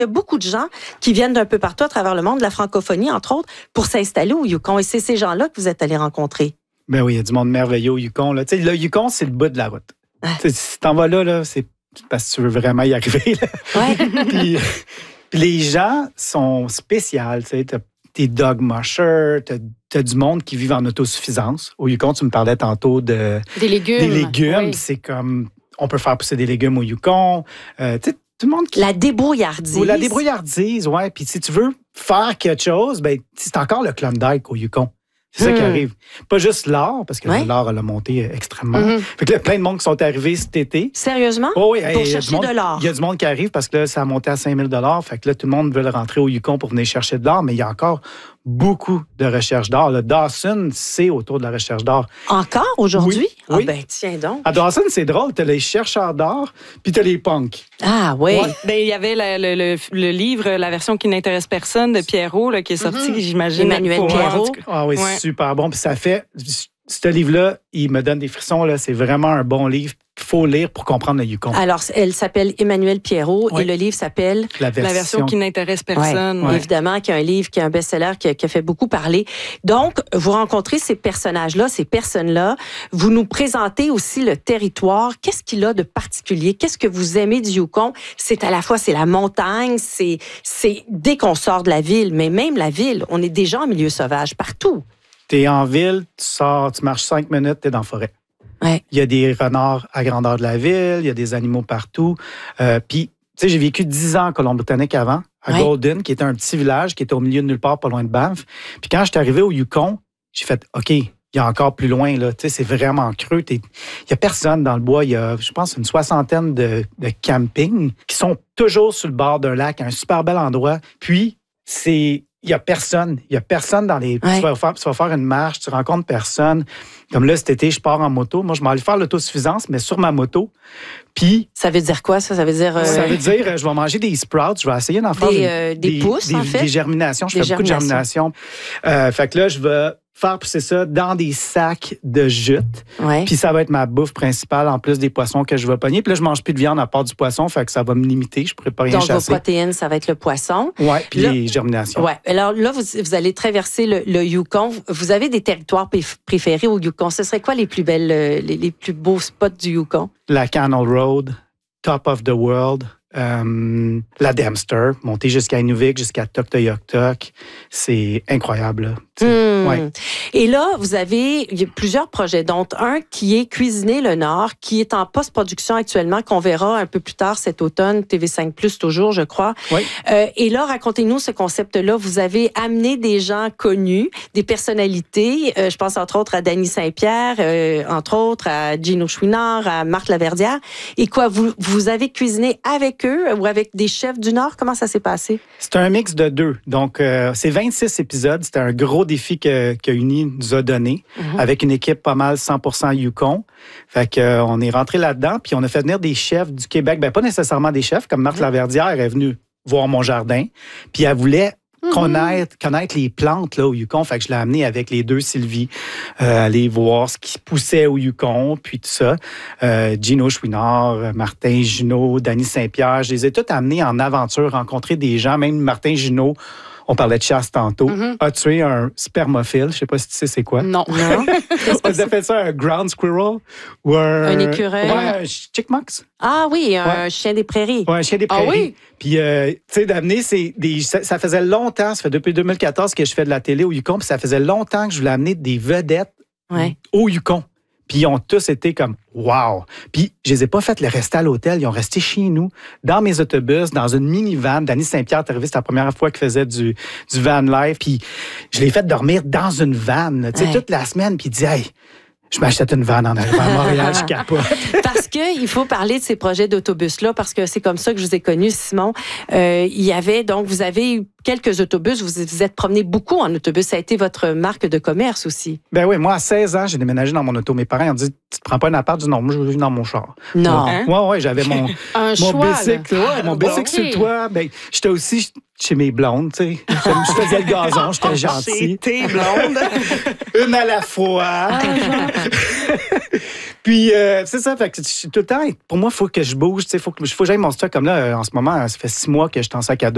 Il y a beaucoup de gens qui viennent d'un peu partout à travers le monde, de la francophonie, entre autres, pour s'installer au Yukon. Et c'est ces gens-là que vous êtes allés rencontrer. Ben oui, il y a du monde merveilleux au Yukon. Là. Le Yukon, c'est le bout de la route. Si t'en vas là, c'est parce que tu veux vraiment y arriver. Là. Ouais. puis les gens sont spéciaux. T'as des dog mushers, t'as du monde qui vit en autosuffisance. Au Yukon, tu me parlais tantôt des légumes. Oui. C'est comme, on peut faire pousser des légumes au Yukon. Tout le monde qui... La débrouillardise. Ou la débrouillardise, oui. Puis si tu veux faire quelque chose, ben c'est encore le Klondike au Yukon. C'est ça qui arrive. Pas juste l'or, parce que l'or, elle a monté extrêmement. Fait que là, plein de monde qui sont arrivés cet été. Sérieusement? Oh, oui, pour chercher de l'or. Il y a du monde qui arrive parce que là, ça a monté à 5 000 $. Fait que là, tout le monde veut rentrer au Yukon pour venir chercher de l'or, mais il y a encore beaucoup de recherche d'or. Le Dawson, c'est autour de la recherche d'or. Encore aujourd'hui? Oui. Ah ben, tiens donc. À Dawson, c'est drôle. T'as les chercheurs d'or, puis t'as les punks. Ah oui. Ouais. Ben, il y avait le livre, la version qui n'intéresse personne de Pierrot, là, qui est sorti, j'imagine. Emmanuel Pierrot. Ah oui, super bon. Puis ça fait... Ce livre-là, il me donne des frissons. Là. C'est vraiment un bon livre qu'il faut lire pour comprendre le Yukon. Alors, elle s'appelle Emmanuel Pierrot et le livre s'appelle... La version qui n'intéresse personne. Ouais. Évidemment, qui est un livre, qui est un best-seller, qui a fait beaucoup parler. Donc, vous rencontrez ces personnages-là, ces personnes-là. Vous nous présentez aussi le territoire. Qu'est-ce qu'il a de particulier? Qu'est-ce que vous aimez du Yukon? C'est à la fois, c'est la montagne, c'est dès qu'on sort de la ville, mais même la ville, on est déjà en milieu sauvage partout. T'es en ville, tu sors, tu marches 5 minutes, t'es dans la forêt. Ouais. Il y a des renards à grandeur de la ville, il y a des animaux partout. Puis, tu sais, j'ai vécu 10 ans en Colombie-Britannique avant, à Golden, qui était un petit village qui était au milieu de nulle part, pas loin de Banff. Puis quand je suis arrivé au Yukon, j'ai fait, OK, il y a encore plus loin, là. Tu sais, c'est vraiment creux. Il y a personne dans le bois. Il y a, je pense, une 60aine de campings qui sont toujours sur le bord d'un lac, un super bel endroit. Puis, il y a personne. Il y a personne dans les... Tu vas faire une marche, tu rencontres personne. Comme là, cet été, je pars en moto. Moi, je m'en allais faire l'autosuffisance, mais sur ma moto. Puis... Ça veut dire quoi, ça? Ça veut dire... Ça veut dire, je vais manger des sprouts. Je vais essayer d'en faire des pousses, en fait? Des germinations. Je fais beaucoup de germinations. Fait que là, je vais faire pousser ça dans des sacs de jute. Ouais. Puis ça va être ma bouffe principale, en plus des poissons que je vais pogner. Puis là, je mange plus de viande à part du poisson, fait que ça va me limiter. Je pourrais pas rien chasser. Donc, vos protéines, ça va être le poisson. Oui, puis les germinations. Oui. Alors là, vous allez traverser le Yukon. Vous avez des territoires préférés au Yukon. Ce serait quoi les plus belles, les plus beaux spots du Yukon? La Canal Road, Top of the World, la Dempster, monter jusqu'à Inuvik, jusqu'à Tuktoyaktuk. C'est incroyable. Ouais. Et là, il y a plusieurs projets, dont un qui est Cuisiner le Nord, qui est en post-production actuellement, qu'on verra un peu plus tard cet automne, TV5+, toujours, je crois. Oui. Et là, racontez-nous ce concept-là. Vous avez amené des gens connus, des personnalités. Je pense entre autres à Dany Saint-Pierre, entre autres à Gino Chouinard, à Marthe Laverdière. Et quoi, vous avez cuisiné avec eux ou avec des chefs du Nord? Comment ça s'est passé? C'est un mix de deux. Donc, c'est 26 épisodes. C'était un gros défi que Uni nous a donné, avec une équipe pas mal 100% Yukon. Fait qu'on est rentré là-dedans, puis on a fait venir des chefs du Québec. Ben pas nécessairement des chefs, comme Marthe Laverdière est venue voir mon jardin, puis elle voulait connaître les plantes là, au Yukon. Fait que je l'ai amené avec les deux Sylvie, aller voir ce qui poussait au Yukon, puis tout ça. Gino Chouinard, Martin Junot, Dany Saint-Pierre, je les ai tous amenés en aventure, rencontrer des gens, même Martin Junot. On parlait de chasse tantôt. A tué un spermophile. Je ne sais pas si tu sais c'est quoi. Non. On appelle ça un ground squirrel ou un écureuil. Ouais, un chickmucks. Ah oui, un chien des prairies. Ouais, un chien des prairies. Ah oui? Puis, tu sais, d'amener, ça faisait longtemps, ça fait depuis 2014 que je fais de la télé au Yukon, puis ça faisait longtemps que je voulais amener des vedettes au Yukon. Puis ils ont tous été comme « wow ». Puis je les ai pas fait le rester à l'hôtel. Ils ont resté chez nous, dans mes autobus, dans une minivan. Dany Saint-Pierre est arrivé, c'était la première fois qu'il faisait du van life. Puis je l'ai fait dormir dans une van, tu sais, toute la semaine. Puis il dit « Hey, je m'achète une van en arrivant à Montréal, je capote. » Parce qu'il faut parler de ces projets d'autobus-là, parce que c'est comme ça que je vous ai connu, Simon. Il y avait, donc, vous avez eu quelques autobus, vous êtes promené beaucoup en autobus. Ça a été votre marque de commerce aussi. Ben oui, moi, à 16 ans, j'ai déménagé dans mon auto. Mes parents ont dit, tu te prends pas un appart? Du non, moi, je veux vivre dans mon char. Non. Ouais, j'avais mon bicycle. Ouais, mon bicycle sur le toit. Ben, j'étais aussi chez mes blondes, tu sais. Je faisais le gazon, j'étais gentil. Chez tes blondes. Une à la fois. Puis, c'est ça, fait que tout le temps, pour moi, il faut que je bouge, il faut que j'aille mon stock. Comme là, en ce moment, ça fait 6 mois que je suis en sac à dos.